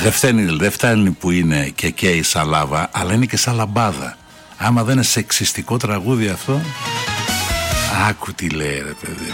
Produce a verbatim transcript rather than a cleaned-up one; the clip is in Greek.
Δεν φτάνει, δεν φτάνει που είναι και καίει σαν λάβα, αλλά είναι και σαν λαμπάδα. Άμα δεν είναι σεξιστικό τραγούδι αυτό, άκου τι λέει ρε παιδί.